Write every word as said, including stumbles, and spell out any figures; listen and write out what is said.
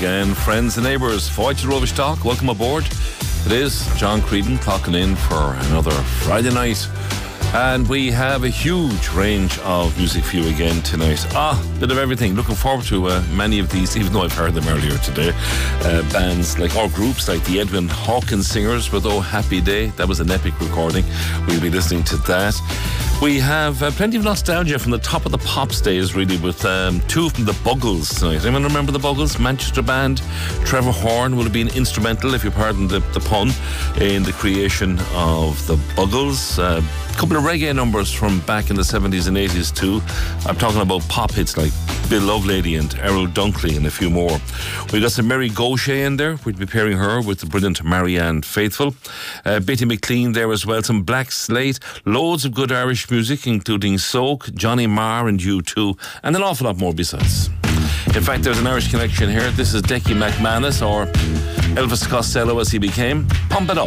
again, friends and neighbours. Fáilte Rovistock, welcome aboard. It is John Creedon clocking in for another Friday night. And we have a huge range of music for you again tonight. Ah, bit of everything. Looking forward to uh, many of these, even though I've heard them earlier today. Uh, bands like, or groups like the Edwin Hawkins Singers with Oh Happy Day. That was an epic recording. We'll be listening to that. We have uh, plenty of nostalgia from the top of the pops days, really, with um, two from the Buggles tonight. Anyone remember the Buggles? Manchester band. Trevor Horn would have been instrumental, if you pardon the, the pun, in the creation of the Buggles. Uh, a couple of reggae numbers from back in the seventies and eighties too. I'm talking about pop hits like Bill Lovelady and Errol Dunkley and a few more. We got some Mary Gaucher in there. We'd be pairing her with the brilliant Marianne Faithfull. Uh, Betty McLean there as well. Some Black Slate. Loads of good Irish music, including Soak, Johnny Marr and U two, and an awful lot more besides. In fact, there's an Irish connection here. This is Decky McManus, or Elvis Costello as he became. Pump it up.